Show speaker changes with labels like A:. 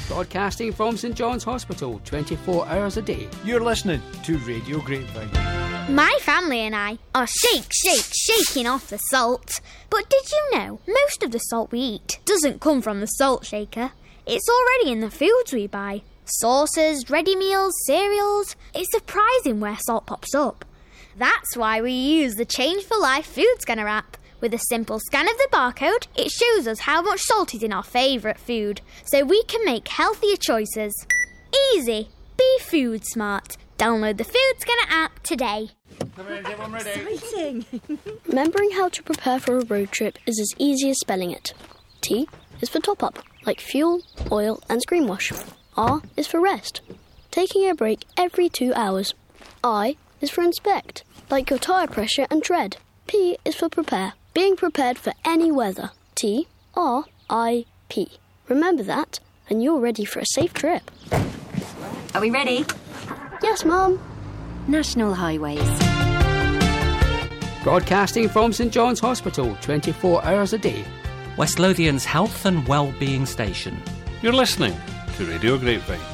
A: Broadcasting from St John's Hospital 24 hours a day.
B: You're listening to Radio Grapevine.
C: My family and I are shaking off the salt. But did you know most of the salt we eat doesn't come from the salt shaker? It's already in the foods we buy. Sauces, ready meals, cereals. It's surprising where salt pops up. That's why we use the Change for Life food scanner app. With a simple scan of the barcode, it shows us how much salt is in our favourite food, so we can make healthier choices. Easy. Be food smart. Download the Food Scanner app today.
D: Exciting!
E: Remembering how to prepare for a road trip is as easy as spelling it. T is for top-up, like fuel, oil and screen wash. R is for rest, taking a break every 2 hours. I is for inspect, like your tyre pressure and tread. P is for prepare, being prepared for any weather. T, R, I, P. Remember that, and you're ready for a safe trip.
D: Are we ready?
E: Yes, Mum.
D: National Highways.
A: Broadcasting from St John's Hospital 24 hours a day.
F: West Lothian's health and well-being station.
G: You're listening to Radio Grapevine.